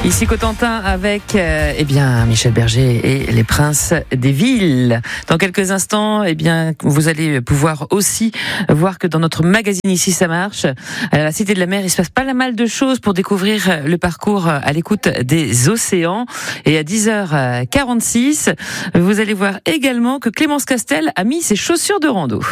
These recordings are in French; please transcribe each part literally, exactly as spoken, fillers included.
Ici Cotentin avec euh, eh bien Michel Berger et les Princes des Villes. Dans quelques instants, eh bien vous allez pouvoir aussi voir que dans notre magazine Ici ça marche, à la Cité de la Mer, il se passe pas mal de choses pour découvrir le parcours à l'écoute des océans. Et à dix heures quarante-six, vous allez voir également que Clémence Castel a mis ses chaussures de rando.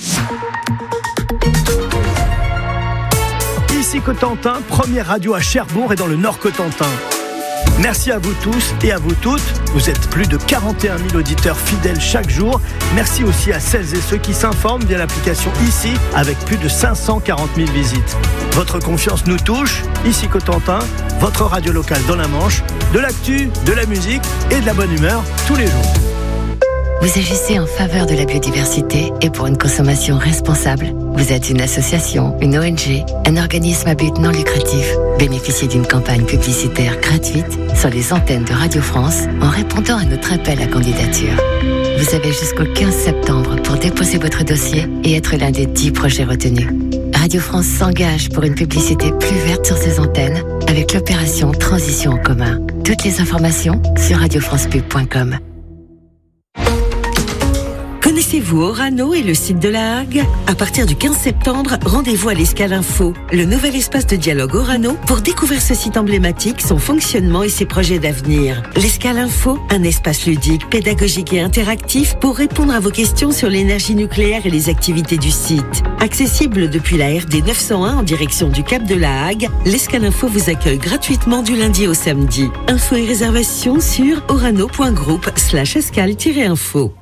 Ici Cotentin, première radio à Cherbourg et dans le Nord Cotentin. Merci à vous tous et à vous toutes. Vous êtes plus de quarante et un mille auditeurs fidèles chaque jour. Merci aussi à celles et ceux qui s'informent via l'application Ici avec plus de cinq cent quarante mille visites. Votre confiance nous touche. Ici Cotentin, votre radio locale dans la Manche. De l'actu, de la musique et de la bonne humeur tous les jours. Vous agissez en faveur de la biodiversité et pour une consommation responsable. Vous êtes une association, une O N G, un organisme à but non lucratif. Bénéficiez d'une campagne publicitaire gratuite sur les antennes de Radio France en répondant à notre appel à candidature. Vous avez jusqu'au quinze septembre pour déposer votre dossier et être l'un des dix projets retenus. Radio France s'engage pour une publicité plus verte sur ses antennes avec l'opération Transition en commun. Toutes les informations sur radio france pub point com. Connaissez-vous Orano et le site de la Hague ? À partir du quinze septembre, rendez-vous à l'Escale Info, le nouvel espace de dialogue Orano, pour découvrir ce site emblématique, son fonctionnement et ses projets d'avenir. L'Escale Info, un espace ludique, pédagogique et interactif pour répondre à vos questions sur l'énergie nucléaire et les activités du site. Accessible depuis la R D neuf cent un en direction du Cap de la Hague, l'Escale Info vous accueille gratuitement du lundi au samedi. Infos et réservations sur orano point groupe slash escale-info.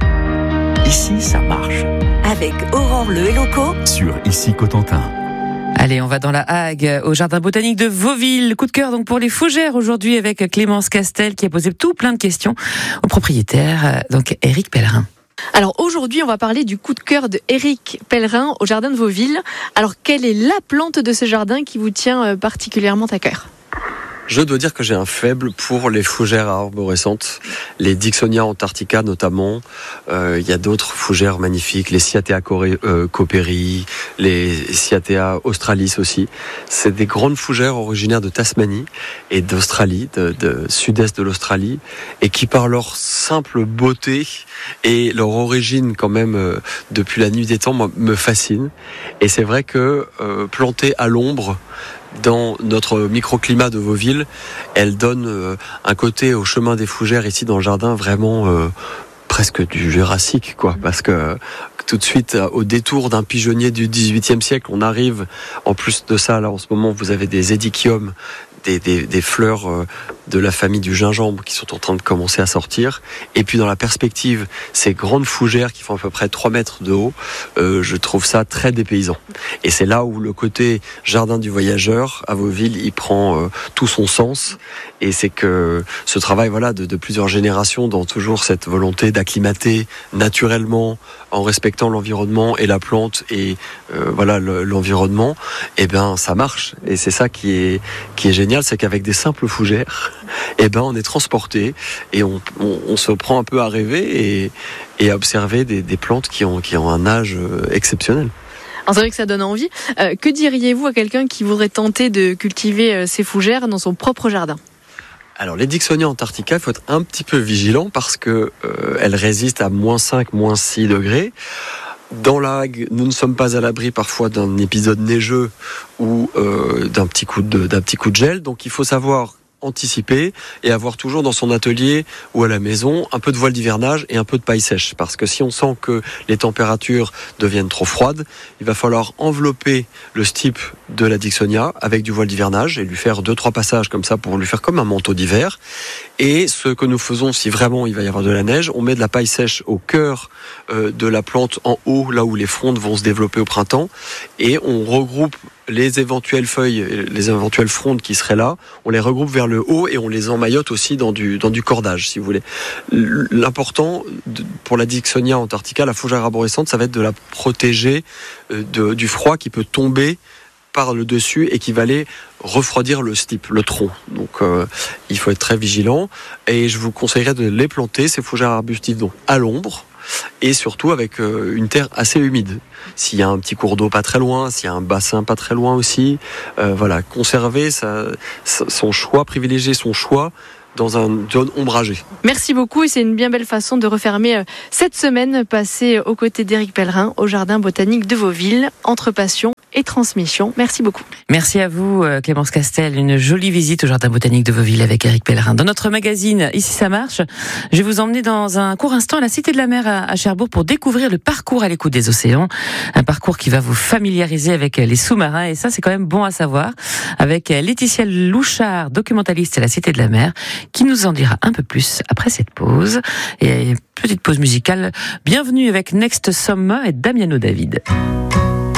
Ici, ça marche. Avec Aurore Le Héloco Sur Ici Cotentin. Allez, on va dans la Hague, au jardin botanique de Vauville. Coup de cœur donc pour les fougères aujourd'hui avec Clémence Castel qui a posé tout plein de questions au propriétaire, donc Éric Pellerin. Alors aujourd'hui, on va parler du coup de cœur de Éric Pellerin au jardin de Vauville. Alors quelle est la plante de ce jardin qui vous tient particulièrement à cœur ? Je dois dire que j'ai un faible pour les fougères arborescentes, les Dicksonia antarctica notamment. Euh, il y a d'autres fougères magnifiques, les Cyathea euh, cooperi, les Cyathea australis aussi. C'est des grandes fougères originaires de Tasmanie et d'Australie, de, de sud-est de l'Australie, et qui par leur simple beauté et leur origine quand même euh, depuis la nuit des temps moi, me fascinent. Et c'est vrai que euh, planter à l'ombre dans notre microclimat de Vauville, elle donne euh, un côté au chemin des fougères ici dans le jardin vraiment euh, presque du Jurassique, quoi, parce que euh, tout de suite au détour d'un pigeonnier du dix-huitième siècle, on arrive, en plus de ça, là en ce moment vous avez des édiciums, des, des, des fleurs euh, de la famille du gingembre qui sont en train de commencer à sortir, et puis dans la perspective, ces grandes fougères qui font à peu près trois mètres de haut, euh, je trouve ça très dépaysant. Et c'est là où le côté jardin du voyageur à Vauville, il prend euh, tout son sens, et c'est que ce travail voilà, de, de plusieurs générations dans toujours cette volonté d'acclimater naturellement, en respectant l'environnement et la plante et euh, voilà le, l'environnement, et ben ça marche. Et c'est ça qui est, qui est génial, c'est qu'avec des simples fougères, et ben on est transporté et on, on, on se prend un peu à rêver et, et à observer des, des plantes qui ont, qui ont un âge exceptionnel. Alors c'est vrai que ça donne envie. Euh, que diriez-vous à quelqu'un qui voudrait tenter de cultiver euh, ces fougères dans son propre jardin ? Alors les Dicksonia antarctica, il faut être un petit peu vigilant parce que euh, elles résistent à moins cinq, moins six degrés. Dans la Hague, nous ne sommes pas à l'abri parfois d'un épisode neigeux ou euh, d'un petit coup de, d'un petit coup de gel. Donc il faut savoir anticiper et avoir toujours dans son atelier ou à la maison un peu de voile d'hivernage et un peu de paille sèche, parce que si on sent que les températures deviennent trop froides, il va falloir envelopper le stipe de la Dicksonia avec du voile d'hivernage et lui faire deux trois passages comme ça pour lui faire comme un manteau d'hiver. Et ce que nous faisons, si vraiment il va y avoir de la neige, on met de la paille sèche au cœur euh, de la plante en haut, là où les frondes vont se développer au printemps, et on regroupe les éventuelles feuilles, les éventuelles frondes qui seraient là, on les regroupe vers le haut et on les emmaillote aussi dans du, dans du cordage, si vous voulez. L'important pour la Dicksonia antarctica, la fougère arborescente, ça va être de la protéger de, du froid qui peut tomber par le dessus et qui va aller refroidir le stipe, le tronc. Donc euh, il faut être très vigilant et je vous conseillerais de les planter, ces fougères arbustives, donc à l'ombre, et surtout avec euh, une terre assez humide. S'il y a un petit cours d'eau pas très loin, s'il y a un bassin pas très loin aussi, euh, voilà, conserver sa, son choix, privilégier son choix dans une zone ombragée. Merci beaucoup et c'est une bien belle façon de refermer cette semaine passée aux côtés d'Éric Pellerin au Jardin botanique de Vauville, entre passion et transmission. Merci beaucoup. Merci à vous Clémence Castel, une jolie visite au Jardin botanique de Vauville avec Éric Pellerin. Dans notre magazine Ici ça marche, je vais vous emmener dans un court instant à la Cité de la Mer à Cherbourg pour découvrir le parcours à l'écoute des océans, un parcours qui va vous familiariser avec les sous-marins et ça c'est quand même bon à savoir, avec Laetitia Louchard, documentaliste à la Cité de la Mer, qui nous en dira un peu plus après cette pause. Et petite pause musicale. Bienvenue avec Next Summer et Damiano David.